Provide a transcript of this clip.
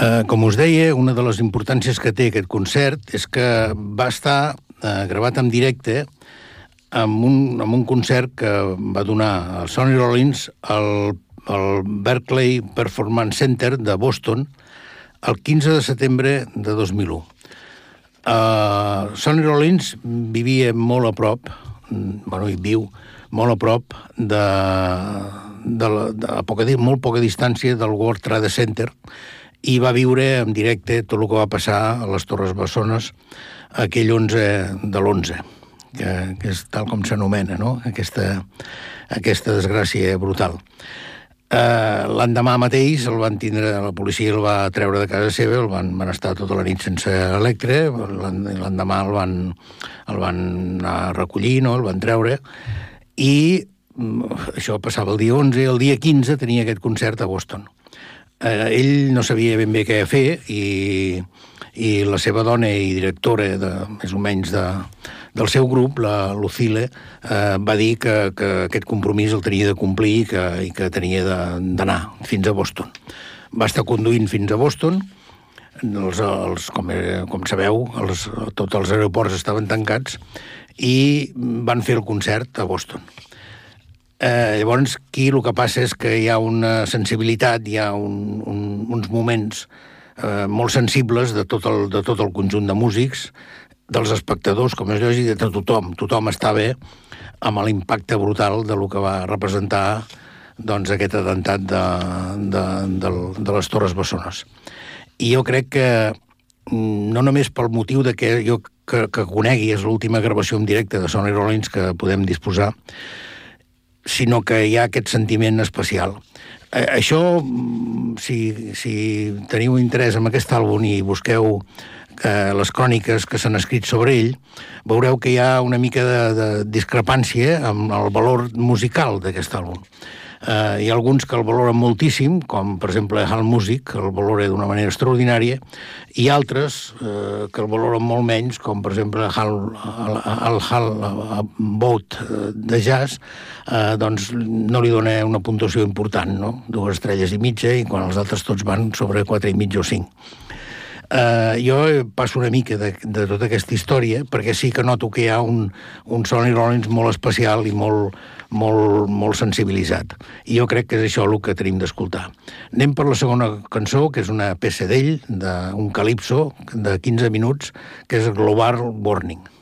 Com us deia, una de les importàncies que té aquest concert és que va estar gravat en directe amb un concert que va donar el Sonny Rollins al Berkeley Performance Center de Boston el 15 de setembre de 2001. Sonny Rollins vivia molt a prop, i viu molt a prop molt poca distància del World Trade Center, i va viure en directe tot el que va passar a les Torres Bessones aquell 11 de l'11, que és tal com s'anomena, no? Aquesta desgràcia brutal. L'endemà mateix la policia el va treure de casa seva, el van estar tota la nit sense electre, l'endemà el van anar a recollir, no? El van treure, i això passava el dia 11, el dia 15 tenia aquest concert a Boston. Ell no sabia ben bé què fer, i la seva dona i directora, més o menys, del seu grup, la Lucille, va dir que aquest compromís el tenia de complir i que tenia d'anar fins a Boston. Va estar conduint fins a Boston, com sabeu, tots els aeroports estaven tancats, i van fer el concert a Boston. Llavors, aquí el que passa és que hi ha una sensibilitat, hi ha uns moments molt sensibles de tot el conjunt de músics, dels espectadors, com és lògic, de tothom. Tothom estava amb l'impacte brutal de lo que va representar aquest atemptat de les Torres Bessones. I jo crec que, no només pel motiu de que jo que conegui és l'última gravació en directe de Sonny Rollins que podem disposar, sinó que hi ha aquest sentiment especial. Això, si teniu interès en aquest àlbum i busqueu les cròniques que s'han escrit sobre ell, veureu que hi ha una mica de discrepància amb el valor musical d'aquest àlbum. Hi ha alguns que el valoren moltíssim, com per exemple AllMusic, el valora d'una manera extraordinària, i altres que el valoren molt menys, com per exemple el Hall Boat de jazz, doncs no li dona una puntuació important, no? 2 estrelles i mitja, i quan els altres tots van sobre 4 i mitja o 5. Jo passo una mica de tota aquesta història, perquè sí que noto que hi ha un Sonny Rollins molt especial i molt sensibilitzat. I jo crec que és això el que tenim d'escoltar. Anem per la segona cançó, que és una peça d'ell, d'un calipso de 15 minuts, que és Global Warning.